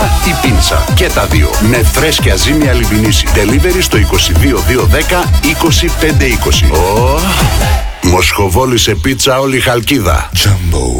Η πίτσα και τα δύο με φρέσκια ζύμια λιβινίση. Delivery στο 22 210 2520. Μοσχοβόλη σε πίτσα όλη η Χαλκίδα. Jumbo.